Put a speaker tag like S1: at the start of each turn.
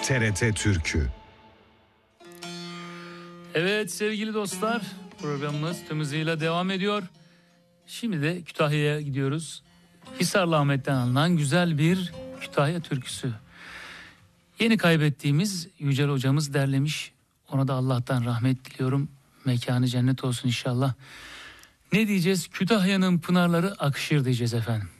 S1: TRT Türkü.
S2: Evet sevgili dostlar, programımız tüm hızıyla devam ediyor. Şimdi de Kütahya'ya gidiyoruz. Hisarlı Ahmet'ten alınan güzel bir Kütahya türküsü. Yeni kaybettiğimiz Yücel hocamız derlemiş. Ona da Allah'tan rahmet diliyorum. Mekanı cennet olsun inşallah. Ne diyeceğiz? Kütahya'nın pınarları akışır diyeceğiz efendim.